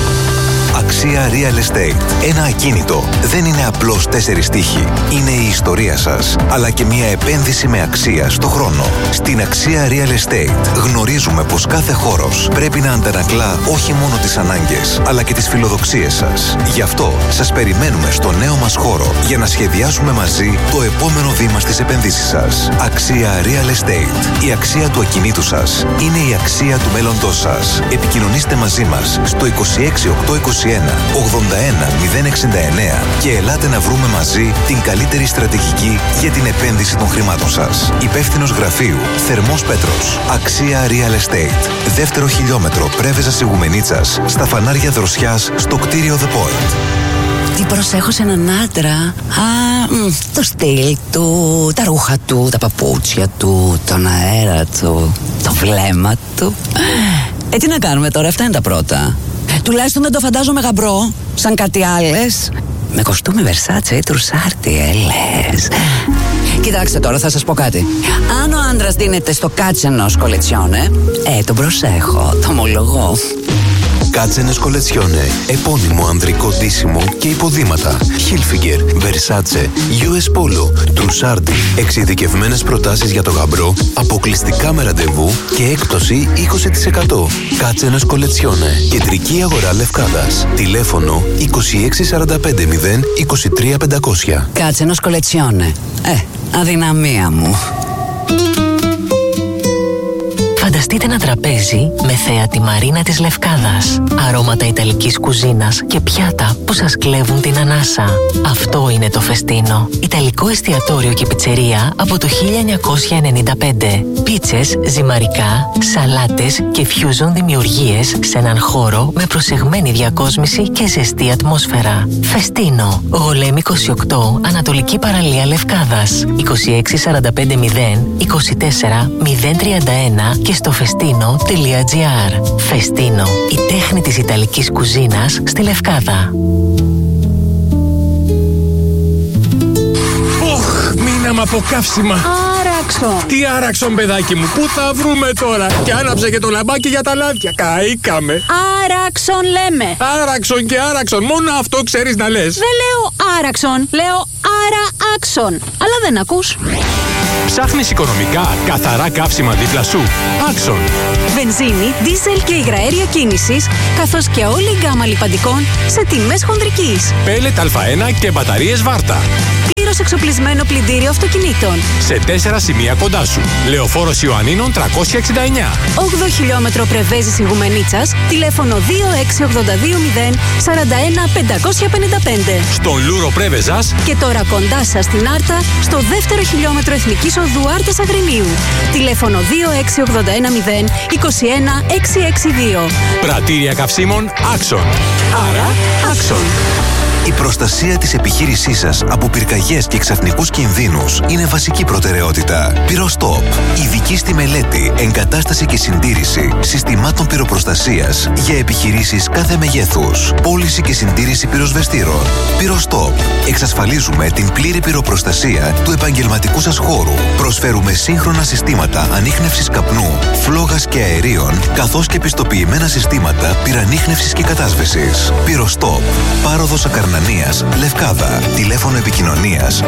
E: Αξία Real Estate. Ένα ακίνητο δεν είναι απλώς 4 τοίχοι. Είναι η ιστορία σας, αλλά και μια επένδυση με αξία στο χρόνο. Στην Αξία Real Estate γνωρίζουμε πως κάθε χώρος πρέπει να αντανακλά όχι μόνο τις ανάγκες, αλλά και τις φιλοδοξίες σας. Γι' αυτό σας περιμένουμε στο νέο μας χώρο για να σχεδιάσουμε μαζί το επόμενο βήμα στις επενδύσεις σας. Αξία Real Estate. Η αξία του ακινήτου σας είναι η αξία του μέλλοντός σας. Επικοινωνήστε μαζί μας στο 26821 81 069 και ελάτε να βρούμε μαζί την καλύτερη στρατηγική για την επένδυση των χρημάτων σας. Υπεύθυνος γραφείου Θερμός Πέτρος. Αξία Real Estate. 2ο χιλιόμετρο Πρέβεζας Ιγουμενίτσας, στα φανάρια Δροσιάς, στο κτίριο The Point.
G: Τι προσέχω σε έναν άντρα? Το στυλ του, τα ρούχα του, τα παπούτσια του, τον αέρα του, το βλέμμα του. Τι να κάνουμε τώρα, αυτά είναι τα πρώτα. Τουλάχιστον δεν το φαντάζομαι γαμπρό, σαν κάτι άλλες. Με κοστούμι Versace ή Τρουσάρτι, λες. Κοιτάξτε τώρα, θα σας πω κάτι. Αν ο άντρας δίνεται στο κάτσενος κολετσιόνε, τον προσέχω, το ομολογώ.
E: Κάτσενες Κολετσιόνε. Επώνυμο ανδρικό ντύσιμο και υποδήματα. Hilfiger, Versace, US Polo, Trussardi. Εξειδικευμένες προτάσεις για το γαμπρό, αποκλειστικά με ραντεβού και έκπτωση 20%. Κάτσενες Κολετσιόνε. Κεντρική αγορά Λευκάδας. Τηλέφωνο 26450 23500.
G: Κάτσενος Κολετσιόνε. Αδυναμία μου. Φανταστείτε ένα τραπέζι με θέα τη Μαρίνα της Λευκάδας, αρώματα ιταλικής κουζίνας και πιάτα που σας κλέβουν την ανάσα. Αυτό είναι το Φεστίνο. Ιταλικό εστιατόριο και πιτσερία από το 1995. Πίτσες, ζυμαρικά, σαλάτες και fusion δημιουργίες σε έναν χώρο με προσεγμένη διακόσμηση και ζεστή ατμόσφαιρα. Φεστίνο. Γολέμη 28, Ανατολική Παραλία Λευκάδας. 26450 24 031 και στο festino.gr. Φεστίνο, η τέχνη της Ιταλικής κουζίνας στη Λευκάδα.
I: Μείναμε από καύσιμα.
J: Άραξον.
I: Τι άραξον, παιδάκι μου, πού θα βρούμε τώρα? Και άναψε και το λαμπάκι για τα λάδια. Καήκαμε.
J: Άραξον λέμε.
I: Άραξον και άραξον, μόνο αυτό ξέρεις να λες.
J: Δεν λέω άραξον, λέω άρα-άξον. Αλλά δεν ακούς.
I: Ψάχνεις οικονομικά, καθαρά καύσιμα δίπλα σου? Άξον.
J: Βενζίνη, δίζελ και υγραέρια κίνησης, καθώς και όλη η γκάμα λιπαντικών σε τιμές χονδρικής.
I: Πέλετ Α1 και μπαταρίες Βάρτα.
J: πλήρως εξοπλισμένο πλυντήριο αυτοκινήτων.
I: Σε 4 σημεία κοντά σου. Λεωφόρος Ιωαννίνων 369.
J: 8 χιλιόμετρο Πρεβέζης Ιγουμενίτσας, τηλέφωνο 26220 41 555.
I: Στον Λούρο Πρέβεζας.
J: Και τώρα κοντά σας στην Άρτα, στο δεύτερο χιλιόμετρο Εθνικής Οδού Άρτας Αγρινίου. Τηλέφωνο 26210 21 662.
I: Πρατήρια καυσίμων Άξον. Άρα Άξον.
E: Η προστασία της επιχείρησής σας από πυρκαγιές και ξαφνικούς κινδύνους είναι βασική προτεραιότητα. Πυρostop. Ειδική στη μελέτη, εγκατάσταση και συντήρηση συστημάτων πυροπροστασίας για επιχειρήσεις κάθε μεγέθους. Πώληση και συντήρηση πυροσβεστήρων. Pyrostop. Εξασφαλίζουμε την πλήρη πυροπροστασία του επαγγελματικού σας χώρου. Προσφέρουμε σύγχρονα συστήματα ανίχνευσης καπνού, φλόγας και αερίων, καθώς και πιστοποιημένα συστήματα πυρανίχνευσης και κατάσβεσης. Pyrostop. Πάροδος Ακαρνανίας, Λευκάδα. Τηλέφωνο επικοινωνίας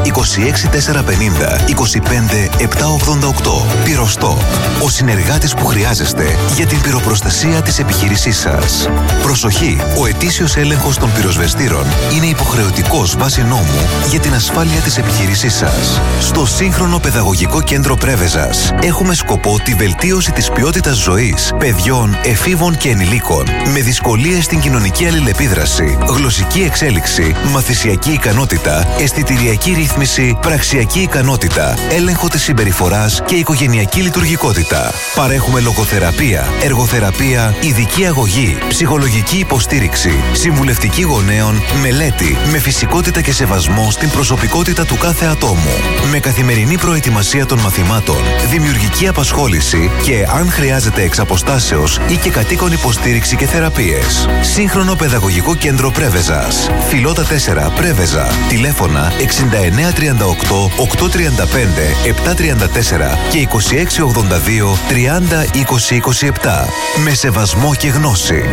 E: 26450 25 788. Pyrostop. Ο συνεργάτης που χρειάζεστε για την πυροπροστασία της επιχείρησής σας. Προσοχή! Ο ετήσιος έλεγχος των πυροσβεστήρων είναι υποχρεωτικός βάσει νόμου για την ασφάλεια της επιχείρησής σας. Στο σύγχρονο παιδαγωγικό κέντρο Πρέβεζας έχουμε σκοπό τη βελτίωση της ποιότητας ζωής παιδιών, εφήβων και ενηλίκων με δυσκολίες στην κοινωνική αλληλεπίδραση, γλωσσική εξέλιξη, μαθησιακή ικανότητα, αισθητηριακή ρύθμιση, πραξιακή ικανότητα, έλεγχο της συμπεριφοράς και οικογενειακή λειτουργικότητα. Παρέχουμε λογοθεραπεία, εργοθεραπεία, ειδική αγωγή, ψυχολογική υποστήριξη, συμβουλευτική γονέων, μελέτη με φυσικότητα και σεβασμό στην προσωπικότητα του κάθε ατόμου. Με καθημερινή προετοιμασία των μαθημάτων, δημιουργική απασχόληση και, αν χρειάζεται, εξ αποστάσεως ή και κατοίκον υποστήριξη και θεραπείες. Σύγχρονο παιδαγωγικό κέντρο Πρέβεζας. Φιλότα 4 Πρέβεζα. Τηλέφωνα 6938 835 734 και 2682 30 20 27. Με σεβασμό και γνώση.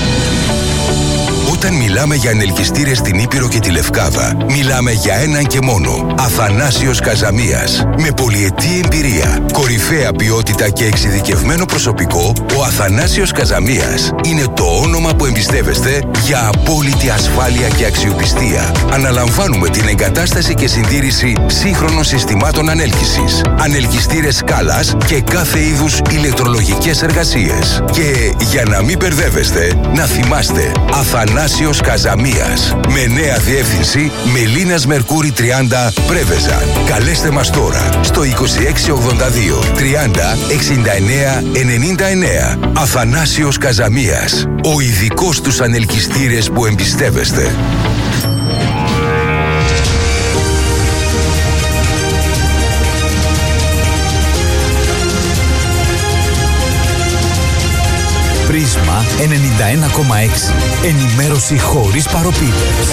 H: Όταν μιλάμε για ανελκυστήρες στην Ήπειρο και τη Λευκάδα, μιλάμε για έναν και μόνο. Αθανάσιος Καζαμίας. Με πολυετή εμπειρία, κορυφαία ποιότητα και εξειδικευμένο προσωπικό, ο Αθανάσιος Καζαμίας είναι το όνομα που εμπιστεύεστε για απόλυτη ασφάλεια και αξιοπιστία. Αναλαμβάνουμε την εγκατάσταση και συντήρηση σύγχρονων συστημάτων ανέλκυσης, ανελκυστήρες σκάλας και κάθε είδους ηλεκτρολογικές εργασίες. Και για να μην μπερδεύεστε, να θυμάστε, Αθανάσιος Καζαμίας. Με νέα διεύθυνση Μελίνας Μερκούρη 30 Πρέβεζα. Καλέστε μας τώρα στο 2682 30 69 99. Αθανάσιος Καζαμίας. Ο ειδικός τους ανελκυστήρες που εμπιστεύεστε.
K: Πρίσμα 91,6. Ενημέρωση χωρίς παροπίδες.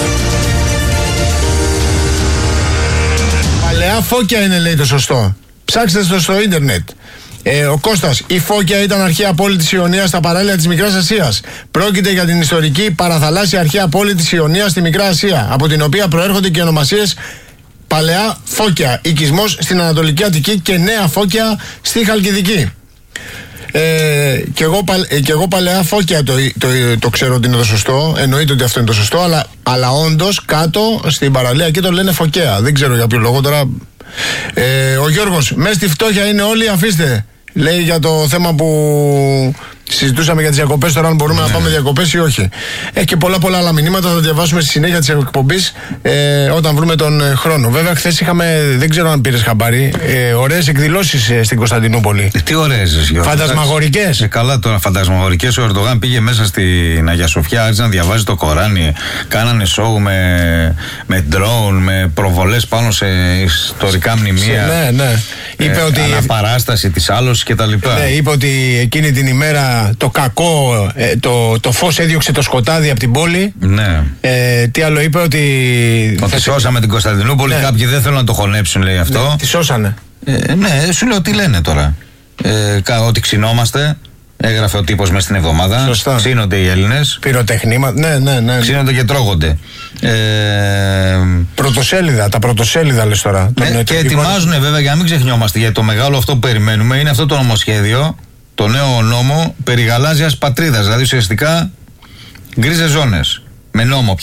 B: Παλαιά Φώκια είναι, λέει, το σωστό. Ψάξτε το στο ίντερνετ. Ο Κώστας, η Φώκια ήταν αρχαία πόλη της Ιωνίας στα παράλια της Μικράς Ασίας. Πρόκειται για την ιστορική παραθαλάσσια αρχαία πόλη της Ιωνίας στη Μικρά Ασία, από την οποία προέρχονται και ονομασίες Παλαιά Φώκια, οικισμός στην Ανατολική Αττική, και Νέα Φώκια στη Χαλκιδική. Και εγώ Παλαιά Φώκια το ξέρω ότι είναι το σωστό. Εννοείται ότι αυτό είναι το σωστό, αλλά όντως κάτω στην παραλία εκεί το λένε Φωκαία. Δεν ξέρω για ποιο λόγο τώρα. Ο Γιώργος, μέσα στη φτώχεια είναι όλοι, αφήστε. Λέει για το θέμα που συζητούσαμε για τις διακοπές, τώρα αν μπορούμε να πάμε διακοπές ή όχι. Έχει και πολλά άλλα μηνύματα, θα διαβάσουμε στη συνέχεια της εκπομπής όταν βρούμε τον χρόνο. Βέβαια, χθες είχαμε, δεν ξέρω αν πήρες χαμπάρι, ωραίες εκδηλώσεις στην Κωνσταντινούπολη.
A: Τι ωραίες, Γιώργο.
B: Φαντασμαγορικές.
A: Καλά τώρα, φαντασμαγορικές. Ο Ερντογάν πήγε μέσα στην Αγία Σοφιά, άρχισε να διαβάζει το Κοράνι. Κάνανε σοου με ντρόουν, με προβολές πάνω σε ιστορικά μνημεία.
B: Ναι. Είπε ότι
A: αναπαράσταση της άλωσης κτλ.
B: Ναι, είπε ότι εκείνη την ημέρα το κακό, το φως έδιωξε το σκοτάδι από την πόλη.
A: Ναι.
B: Τι άλλο είπε, ότι
A: σώσαμε την Κωνσταντινούπολη. Ναι. Κάποιοι δεν θέλουν να το χωνέψουν, λέει αυτό.
B: Ναι, τη σώσανε.
A: Ναι, σου λέω τι λένε τώρα. Ότι ξυνόμαστε. Έγραφε ο τύπος μέσα στην εβδομάδα.
B: Σωστά.
A: Ξύνονται οι Έλληνες.
B: Πυροτεχνήματα. Ναι.
A: Ξύνονται και τρώγονται.
B: Πρωτοσέλιδα, τα πρωτοσέλιδα λες τώρα.
A: Ναι, και ετοιμάζουν βέβαια, για να μην ξεχνιόμαστε, γιατί το μεγάλο αυτό που περιμένουμε είναι αυτό το νομοσχέδιο, το νέο νόμο περί γαλάζιας πατρίδας. Δηλαδή ουσιαστικά γκρίζες ζώνες. Με νόμο πια.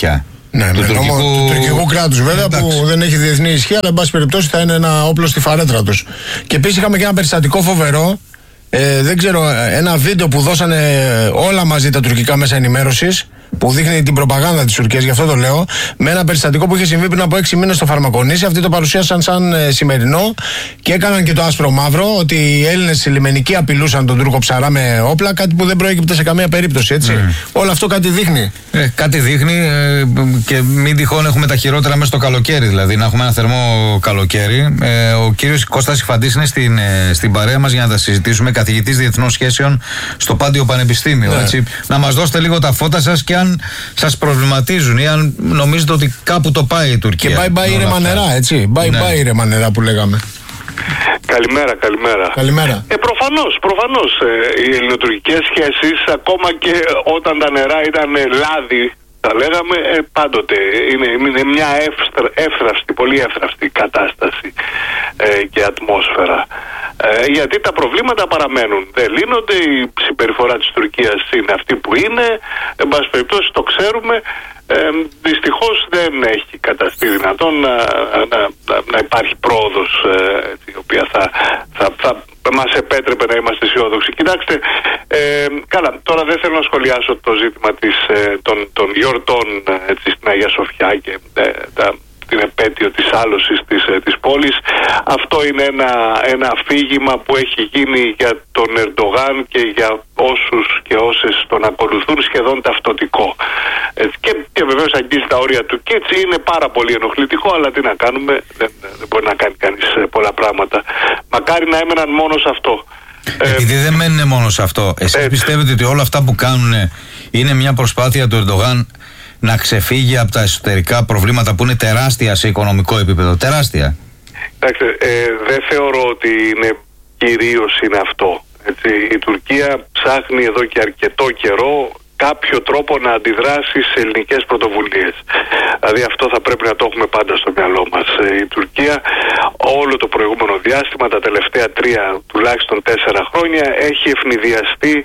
B: Ναι, του τουρκικού κράτους βέβαια, που δεν έχει διεθνή ισχύ, αλλά εν πάση περιπτώσει θα είναι ένα όπλο στη φαρέτρα τους. Και επίσης είχαμε και ένα περιστατικό φοβερό. Δεν ξέρω, ένα βίντεο που δώσανε όλα μαζί τα τουρκικά μέσα ενημέρωσης, που δείχνει την προπαγάνδα της Τουρκίας, γι' αυτό το λέω, με ένα περιστατικό που είχε συμβεί πριν από 6 μήνες στο Φαρμακονήσι. Αυτοί το παρουσίασαν σαν σημερινό και έκαναν και το άσπρο μαύρο, ότι οι Έλληνες λιμενικοί απειλούσαν τον Τούρκο ψαρά με όπλα, κάτι που δεν προέκυπτε σε καμία περίπτωση, έτσι. Όλο αυτό κάτι δείχνει.
A: Κάτι δείχνει και μην τυχόν έχουμε τα χειρότερα μέσα στο καλοκαίρι, δηλαδή να έχουμε ένα θερμό καλοκαίρι. Ο κύριος Κώστας Ιφαντής είναι στην παρέα μας για να τα συζητήσουμε, καθηγητής διεθνών σχέσεων στο Πάντιο Πανεπιστήμιο. Έτσι. Να μας δώσετε λίγο τα φώτα σας και αν σας προβληματίζουν ή αν νομίζετε ότι κάπου το πάει η Τουρκία.
B: Και bye bye ρέμα νερά, έτσι. Bye bye ρέμα νερά που λέγαμε.
L: Καλημέρα. Προφανώς οι ελληνοτουρκικές σχέσεις, ακόμα και όταν τα νερά ήταν λάδι, τα λέγαμε, πάντοτε είναι μια εύθραυστη, πολύ εύθραυστη κατάσταση και ατμόσφαιρα. Γιατί τα προβλήματα παραμένουν. Δεν λύνονται, η συμπεριφορά της Τουρκίας είναι αυτή που είναι, εν πάση περιπτώσει το ξέρουμε. Δυστυχώς δεν έχει καταστεί δυνατόν να υπάρχει πρόοδος η οποία θα μας επέτρεπε να είμαστε αισιόδοξοι. Κοιτάξτε, καλά, τώρα δεν θέλω να σχολιάσω το ζήτημα των γιορτών στην Αγία Σοφιά και την επέτειο της άλωσης της πόλης. Αυτό είναι ένα αφήγημα που έχει γίνει για τον Ερντογάν και για όσους και όσες τον ακολουθούν σχεδόν ταυτοτικό. Και βεβαίως αγγίζει τα όρια του κίτς, είναι πάρα πολύ ενοχλητικό, αλλά τι να κάνουμε, δεν μπορεί να κάνει κανείς πολλά πράγματα. Μακάρι να έμεναν μόνο σε αυτό.
A: Επειδή δεν μένουν μόνο σε αυτό, εσείς πιστεύετε ότι όλα αυτά που κάνουν είναι μια προσπάθεια του Ερντογάν να ξεφύγει από τα εσωτερικά προβλήματα που είναι τεράστια σε οικονομικό επίπεδο? Τεράστια.
L: Κοιτάξτε, δεν θεωρώ ότι κυρίως είναι αυτό. Έτσι, η Τουρκία ψάχνει εδώ και αρκετό καιρό κάποιο τρόπο να αντιδράσει σε ελληνικές πρωτοβουλίες. Δηλαδή αυτό θα πρέπει να το έχουμε πάντα στο μυαλό μας. Η Τουρκία όλο το προηγούμενο διάστημα, τα τελευταία 3 τουλάχιστον 4 χρόνια, έχει ευνηδιαστεί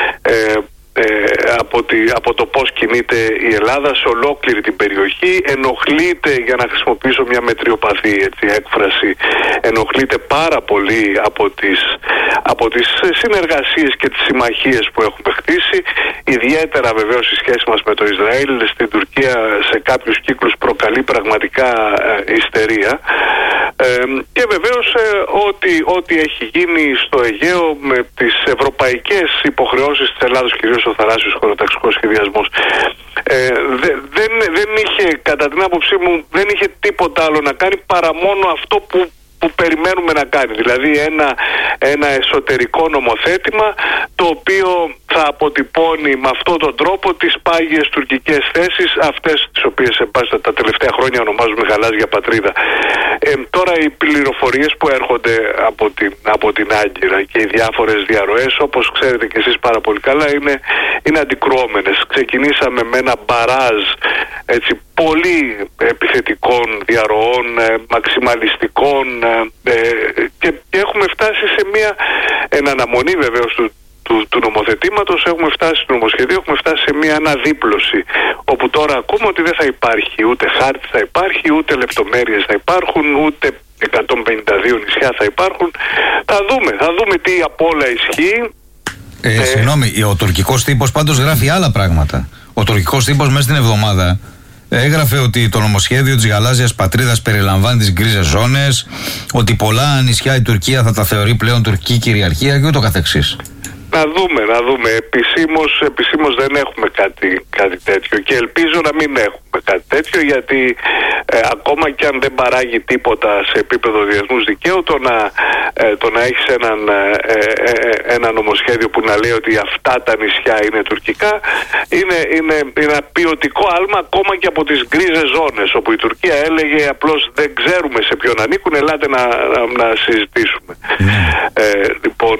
L: από το πώς κινείται η Ελλάδα σε ολόκληρη την περιοχή. Ενοχλείται, για να χρησιμοποιήσω μια μετριοπαθή έκφραση, ενοχλείται πάρα πολύ από τις συνεργασίες και τις συμμαχίες που έχουμε χτίσει. Ιδιαίτερα βεβαίως η σχέση μας με το Ισραήλ στην Τουρκία σε κάποιους κύκλους προκαλεί πραγματικά ιστερία. Και βεβαίως ό,τι έχει γίνει στο Αιγαίο με τις ευρωπαϊκές υποχρεώσεις της Ελλάδος, κυρίως ο θαλάσσιος χωροταξικός σχεδιασμός, δεν είχε, κατά την άποψή μου, δεν είχε τίποτα άλλο να κάνει παρά μόνο αυτό που περιμένουμε να κάνει. Δηλαδή ένα εσωτερικό νομοθέτημα το οποίο θα αποτυπώνει με αυτόν τον τρόπο τις πάγιες τουρκικές θέσεις, αυτές τις οποίες τα τελευταία χρόνια ονομάζουμε γαλάζια πατρίδα. Τώρα οι πληροφορίες που έρχονται από την Άγκυρα και οι διάφορες διαρροές, όπως ξέρετε και εσείς πάρα πολύ καλά, είναι αντικρουόμενες. Ξεκινήσαμε με ένα μπαράζ πολύ επιθετικών διαρροών, μαξιμαλιστικών, και έχουμε φτάσει σε εν αναμονή βεβαίως του νομοθετήματος, έχουμε φτάσει στο νομοσχεδίο, έχουμε φτάσει σε μια αναδίπλωση, όπου τώρα ακούμε ότι δεν θα υπάρχει ούτε χάρτη θα υπάρχει, ούτε λεπτομέρειες θα υπάρχουν, ούτε 152 νησιά θα υπάρχουν. Θα δούμε τι απ' όλα ισχύει.
A: Συγγνώμη, ο τουρκικός τύπος πάντως γράφει άλλα πράγματα. Ο τουρκικός τύπος μέσα στην εβδομάδα έγραφε ότι το νομοσχέδιο της γαλάζιας πατρίδας περιλαμβάνει τις γκρίζες ζώνες, ότι πολλά νησιά η Τουρκία θα τα θεωρεί πλέον τουρκική κυριαρχία και ούτω καθεξής.
L: Να δούμε. Επισήμως δεν έχουμε κάτι τέτοιο και ελπίζω να μην έχουμε κάτι τέτοιο, γιατί ακόμα και αν δεν παράγει τίποτα σε επίπεδο διεθνούς δικαίου, το να έχεις ένα νομοσχέδιο που να λέει ότι αυτά τα νησιά είναι τουρκικά είναι ένα ποιοτικό άλμα, ακόμα και από τις γκρίζες ζώνες, όπου η Τουρκία έλεγε απλώς δεν ξέρουμε σε ποιον ανήκουν, ελάτε να συζητήσουμε. Λοιπόν,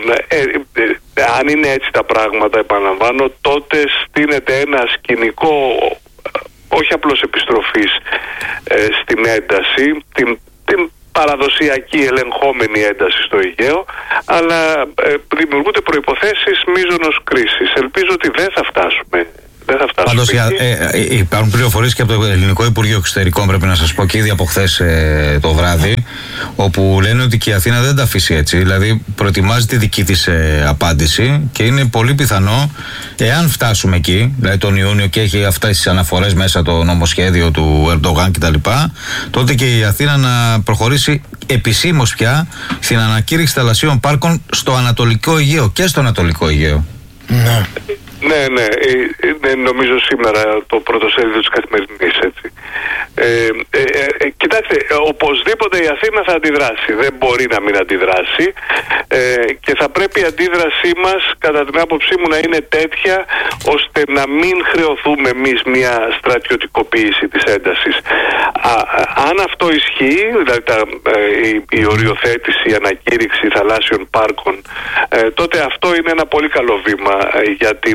L: αν είναι έτσι τα πράγματα, επαναλαμβάνω, τότε στείνεται ένα σκηνικό όχι απλώς επιστροφής στην ένταση, την παραδοσιακή ελεγχόμενη ένταση στο Αιγαίο, αλλά δημιουργούνται προϋποθέσεις μείζωνος κρίσης. Ελπίζω ότι δεν θα φτάσουμε
A: Πάντως υπάρχουν πληροφορίες και από το Ελληνικό Υπουργείο Εξωτερικών, πρέπει να σας πω, και ήδη από χθες το βράδυ, όπου λένε ότι και η Αθήνα δεν τα αφήσει έτσι. Δηλαδή προετοιμάζει τη δική της απάντηση και είναι πολύ πιθανό, εάν φτάσουμε εκεί, δηλαδή τον Ιούνιο και έχει αυτές τις αναφορές μέσα το νομοσχέδιο του Ερντογάν κτλ., τότε και η Αθήνα να προχωρήσει επισήμως πια στην ανακήρυξη θαλασσίων πάρκων στο Ανατολικό Αιγαίο και στο Ανατολικό Αιγαίο.
B: Ναι.
L: Ναι, νομίζω σήμερα το πρωτοσέλιδο της Καθημερινής, έτσι. Κοιτάξτε, οπωσδήποτε η Αθήνα θα αντιδράσει, δεν μπορεί να μην αντιδράσει, και θα πρέπει η αντίδρασή μας, κατά την άποψή μου, να είναι τέτοια ώστε να μην χρεωθούμε εμείς μια στρατιωτικοποίηση της έντασης. Αν αυτό ισχύει, δηλαδή η οριοθέτηση, η ανακήρυξη θαλάσσιων πάρκων, τότε αυτό είναι ένα πολύ καλό βήμα για την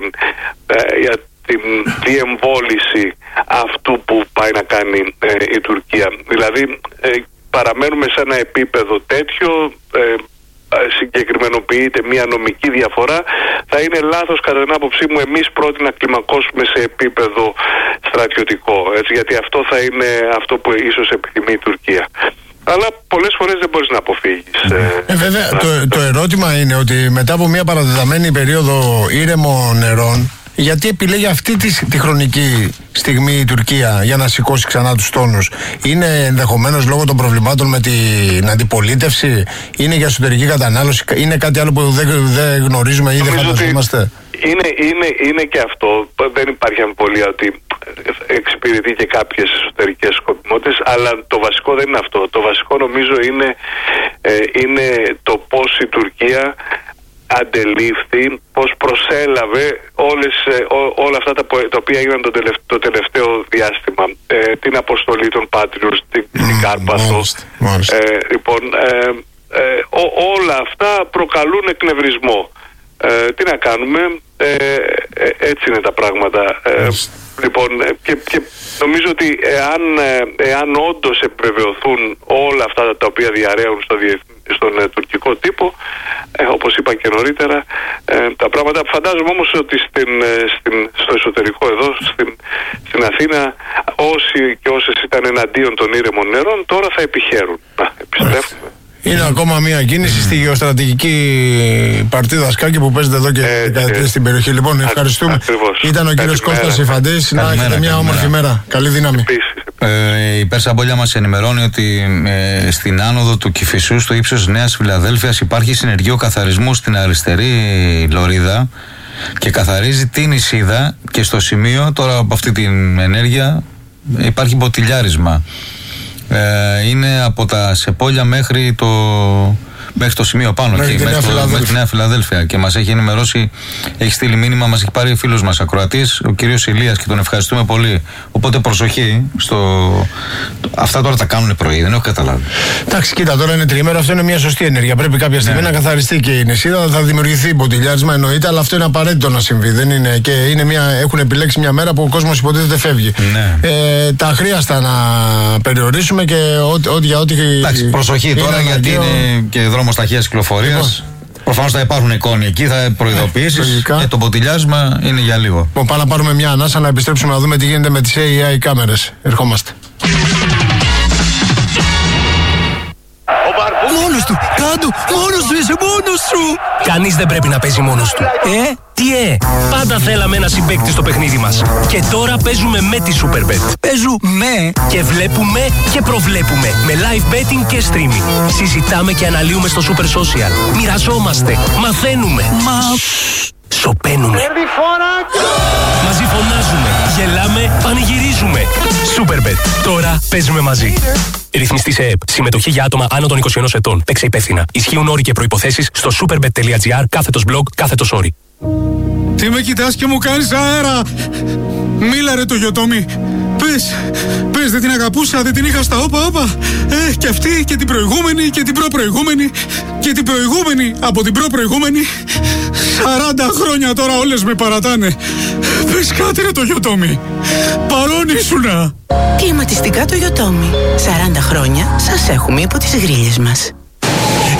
L: διεμβόληση αυτού που πάει να κάνει η Τουρκία. Δηλαδή παραμένουμε σε ένα επίπεδο τέτοιο, συγκεκριμενοποιείται μια νομική διαφορά. Θα είναι λάθος κατά την άποψή μου εμείς πρώτοι να κλιμακώσουμε σε επίπεδο στρατιωτικό, έτσι, γιατί αυτό θα είναι αυτό που ίσως επιθυμεί η Τουρκία. Αλλά πολλές φορές δεν μπορείς να αποφύγεις.
B: Βέβαια, το ερώτημα είναι ότι μετά από μια παρατεταμένη περίοδο ήρεμων νερών, γιατί επιλέγει αυτή τη χρονική στιγμή η Τουρκία για να σηκώσει ξανά τους τόνους? Είναι ενδεχομένως λόγω των προβλημάτων με την αντιπολίτευση, είναι για εσωτερική κατανάλωση, είναι κάτι άλλο που δεν γνωρίζουμε ή δεν φανταζόμαστε?
L: Είναι και αυτό. Δεν υπάρχει αμφιβολία ότι εξυπηρετεί και κάποιες εσωτερικές σκοπιμότητες, αλλά το βασικό δεν είναι αυτό. Το βασικό νομίζω είναι το πώς η Τουρκία αντελήφθη, πώς προσέλαβε όλα αυτά τα οποία έγιναν το τελευταίο διάστημα, την αποστολή των Patriots στην Κάρπαθο. Λοιπόν, όλα αυτά προκαλούν εκνευρισμό. Τι να κάνουμε, έτσι είναι τα πράγματα. Λοιπόν, και νομίζω ότι εάν όντως επιβεβαιωθούν όλα αυτά τα οποία διαρρέουν στον τουρκικό τύπο, όπως είπα και νωρίτερα, τα πράγματα, φαντάζομαι όμως ότι στο εσωτερικό εδώ στην Αθήνα, όσοι και όσες ήταν εναντίον των ήρεμων νερών τώρα θα επιχαίρουν. Επιστρέφουμε.
B: Είναι ακόμα μια κίνηση στη γεωστρατηγική παρτίδα σκάκι που παίζεται εδώ και δεκαετίες στην περιοχή. Λοιπόν, ευχαριστούμε.
L: Ακριβώς.
B: Ήταν ο κύριος Κώστας Ιφαντής. Να έχετε μια όμορφη μέρα. Καλή δύναμη.
A: Η Πέρσα Μπόλια μας ενημερώνει ότι στην άνοδο του Κηφισού, στο ύψος Νέας Φιλαδέλφειας, υπάρχει συνεργείο καθαρισμού στην αριστερή λωρίδα και καθαρίζει την Ισίδα, και στο σημείο τώρα από αυτή την ενέργεια υπάρχει μποτιλιάρισμα. Είναι από τα Σεπόλια μέχρι το σημείο πάνω, μέχρι τη Νέα Φιλαδέλφεια, και μας έχει ενημερώσει, έχει στείλει μήνυμα, μας έχει πάρει φίλος μας ακροατής, ο κύριος Ηλίας, και τον ευχαριστούμε πολύ. Οπότε προσοχή αυτά τώρα τα κάνουν πρωί, δεν έχω καταλάβει.
B: Εντάξει, κοίτα, τώρα είναι τριήμερο, αυτό είναι μια σωστή ενέργεια. Πρέπει κάποια στιγμή να καθαριστεί και η νησίδα, θα δημιουργηθεί μποτιλιάρισμα, εννοείται, αλλά αυτό είναι απαραίτητο να συμβεί. Δεν είναι, και έχουν επιλέξει μια μέρα που ο κόσμος υποτίθεται φεύγει. Τα αχρίαστα να περιορίσουμε και για ό,τι.
A: Εντάξει, προσοχή τώρα, γιατί είναι και δρόμος ταχείας κυκλοφορίας. Προφανώς θα υπάρχουν εικόνοι εκεί, θα προειδοποιήσεις, και το μποτιλιάρισμα είναι για λίγο.
B: Λοιπόν, πάμε να πάρουμε μια ανάσα, να επιστρέψουμε να δούμε τι γίνεται με τις AI κάμερες. Ερχόμαστε.
M: Μόνος του, κάτω, μόνος του, είσαι μόνος σου. Κανείς δεν πρέπει να παίζει μόνος του. Τι πάντα θέλαμε ένα συμπαίκτη στο παιχνίδι μας. Και τώρα παίζουμε με τη Superbet. Παίζουμε και βλέπουμε και προβλέπουμε. Με live betting και streaming. Συζητάμε και αναλύουμε στο Super Social. Μοιραζόμαστε, μαθαίνουμε. Σοπαίνουμε. Μαζί φωνάζουμε, γελάμε, πανηγυρίζουμε. Superbet. Τώρα παίζουμε μαζί. Ρυθμιστή σε ΕΕΠ. Συμμετοχή για άτομα άνω των 21 ετών. Παίξε υπεύθυνα. Ισχύουν όροι και προϋποθέσεις στο superbet.gr/blog/όροι.
N: Τι με κοιτάς και μου κάνεις αέρα? Μίλα ρε το Γιωτόμι. Πες, δεν την αγαπούσα, δεν την είχα στα όπα. Και αυτή και την προηγούμενη και την προπροηγούμενη και την προηγούμενη από την προπροηγούμενη. 40 χρόνια τώρα όλες με παρατάνε. Πες κάτι ρε το Γιωτόμι. Παρόν ήσουνα.
O: Κλιματιστικά το Γιωτόμι. 40 χρόνια σας έχουμε υπό τις γρίλες μας.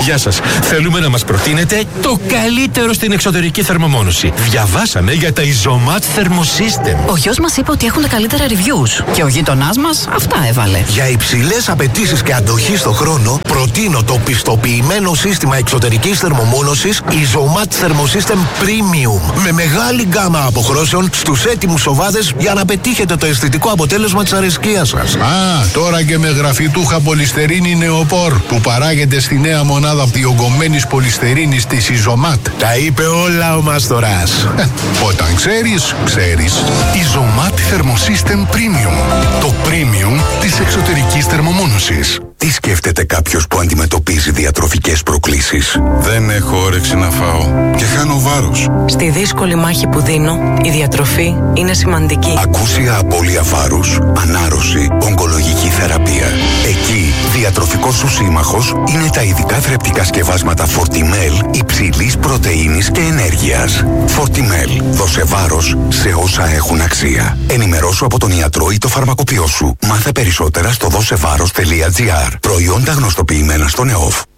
O: Γεια σας. Θέλουμε να μας προτείνετε το καλύτερο στην εξωτερική θερμομόνωση. Διαβάσαμε για τα Isomat Thermosystem.
P: Ο γιος μας είπε ότι έχουν καλύτερα reviews. Και ο γείτονάς μας αυτά έβαλε.
Q: Για υψηλές απαιτήσεις και αντοχή στο χρόνο, προτείνω το πιστοποιημένο σύστημα εξωτερικής θερμομόνωσης Isomat Thermosystem Premium. Με μεγάλη γκάμα αποχρώσεων στους έτοιμους σοβάδες για να πετύχετε το αισθητικό αποτέλεσμα της αρεσκίας σας.
R: Τώρα και με γραφιτούχα πολυστερίνη νεοπόρ που παράγεται στη νέα μονάδα διογκωμένης πολυστερίνης της Isomat.
Q: Τα είπε όλα ο Μάστορας.
R: Όταν ξέρεις, ξέρεις.
H: Isomat Thermosystem Premium. Το premium της εξωτερικής θερμομόνωσης. Τι σκέφτεται κάποιος που αντιμετωπίζει διατροφικές προκλήσεις?
S: Δεν έχω όρεξη να φάω και χάνω βάρος.
T: Στη δύσκολη μάχη που δίνω, η διατροφή είναι σημαντική.
H: Ακούσια απώλεια βάρους, ανάρρωση, ογκολογική θεραπεία. Εκεί, διατροφικός σου σύμμαχος είναι τα ειδικά θρεπτικά σκευάσματα Fortimel υψηλής πρωτεΐνης και ενέργειας. Fortimel. Δώσε βάρος σε όσα έχουν αξία. Ενημερώσου από τον ιατρό ή το φαρμακοποιό σου. Μάθε περισσότερα στο δώσεβάρος.gr. Προϊόντα γνωστοποιημένα στον ΕΟΦ.